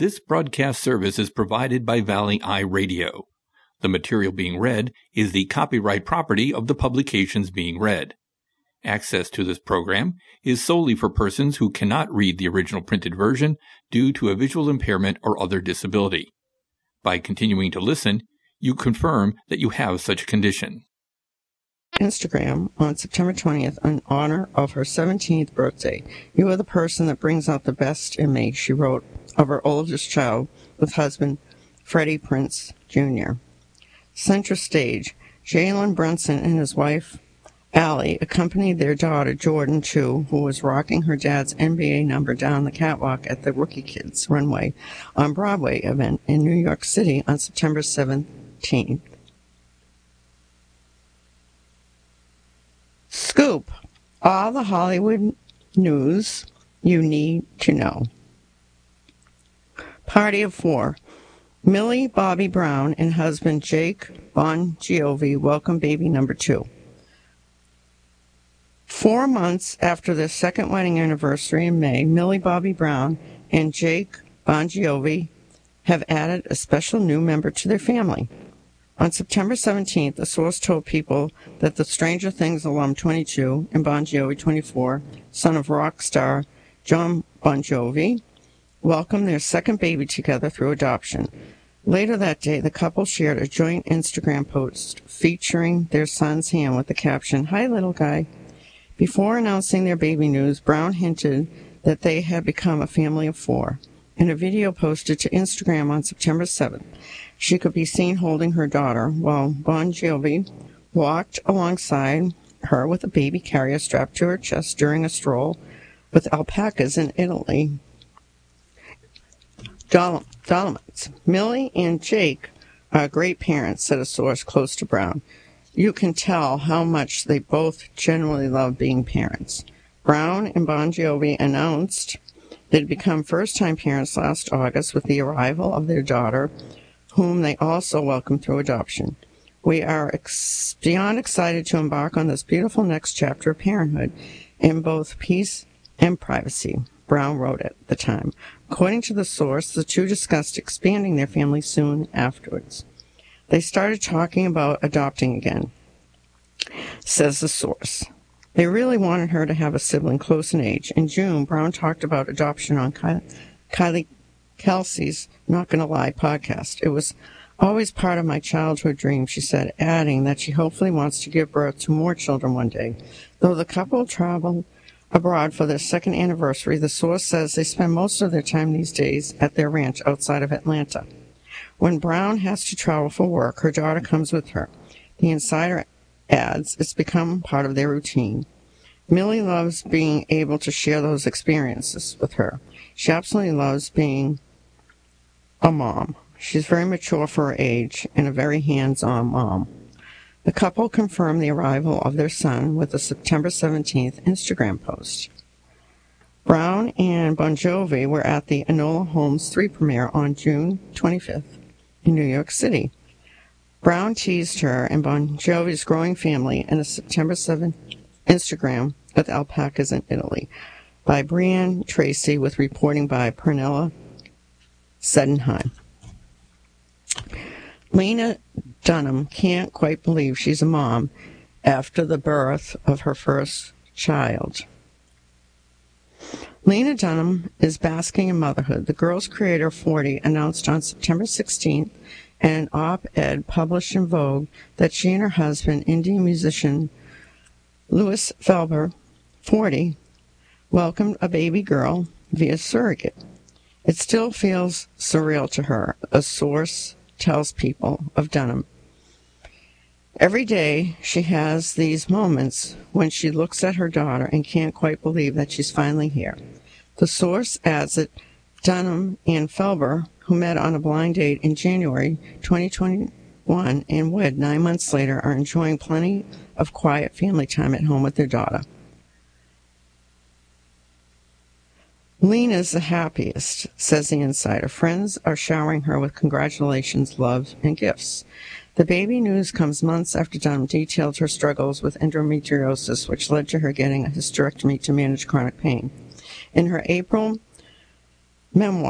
This broadcast service is provided by Valley Eye Radio. The material being read is the copyright property of the publications being read. Access to this program is solely for persons who cannot read the original printed version due to a visual impairment or other disability. By continuing to listen, you confirm that you have such a condition. Instagram on September 20th in honor of her 17th birthday. You are the person that brings out the best in me, she wrote of her oldest child with husband Freddie Prinze Jr. Center stage, Jalen Brunson and his wife Allie accompanied their daughter Jordan Chu, who was rocking her dad's NBA number down the catwalk at the Rookie Kids runway on Broadway event in New York City on September 17th. Scoop, all the Hollywood news you need to know. Party of four. Millie Bobby Brown and husband Jake Bon Jovi welcome baby number 2. 4 months after their second wedding anniversary in May, Millie Bobby Brown and Jake Bon Jovi have added a special new member to their family. On September 17th, a source told People that the Stranger Things alum 22 and Bon Jovi 24, son of rock star John Bon Jovi, welcomed their second baby together through adoption. Later that day, the couple shared a joint Instagram post featuring their son's hand with the caption, "Hi, little guy." Before announcing their baby news, Brown hinted that they had become a family of 4. In a video posted to Instagram on September 7th, she could be seen holding her daughter while Bon Jovi walked alongside her with a baby carrier strapped to her chest during a stroll with alpacas in Italy. Dolomites. Millie and Jake are great parents, said a source close to Brown. You can tell how much they both genuinely love being parents. Brown and Bon Jovi announced they'd become first-time parents last August with the arrival of their daughter, whom they also welcomed through adoption. We are beyond excited to embark on this beautiful next chapter of parenthood in both peace and privacy, Brown wrote at the time. According to the source, the two discussed expanding their family soon afterwards. They started talking about adopting again, says the source. They really wanted her to have a sibling close in age. In June, Brown talked about adoption on Kylie Kelsey's Not Gonna Lie podcast. It was always part of my childhood dream, she said, adding that she hopefully wants to give birth to more children one day. Though the couple traveled abroad for their second anniversary, the source says they spend most of their time these days at their ranch outside of Atlanta. When Brown has to travel for work, her daughter comes with her. The insider adds it's become part of their routine. Millie loves being able to share those experiences with her. She absolutely loves being a mom. She's very mature for her age and a very hands-on mom. The couple confirmed the arrival of their son with a September 17th Instagram post. Brown and Bon Jovi were at the Enola Holmes 3 premiere on June 25th in New York City. Brown teased her and Bon Jovi's growing family in a September 7th Instagram with alpacas in Italy by Brianne Tracy with reporting by Pernilla Sedenheim. Lena Dunham can't quite believe she's a mom after the birth of her first child. Lena Dunham is basking in motherhood. The girl's creator, 40, announced on September 16th in an op-ed published in Vogue that she and her husband, indie musician Louis Felber, 40, welcomed a baby girl via surrogate. It still feels surreal to her, a source tells People of Dunham. Every day she has these moments when she looks at her daughter and can't quite believe that she's finally here. The source adds that Dunham and Felber, who met on a blind date in January 2021 and wed 9 months later, are enjoying plenty of quiet family time at home with their daughter. Lena's the happiest, says the insider. Friends are showering her with congratulations, love, and gifts. The baby news comes months after Dunham detailed her struggles with endometriosis, which led to her getting a hysterectomy to manage chronic pain. In her April memoir,